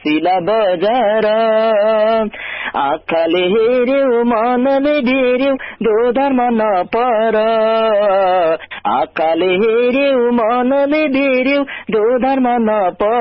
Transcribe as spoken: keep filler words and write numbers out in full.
सिला बजार आँखाले हेर्यौ मनले ढेर्यौ दोधारमा नपर आँखाले हेर्यौ मनले ढेर्यौ दोधारमा नपर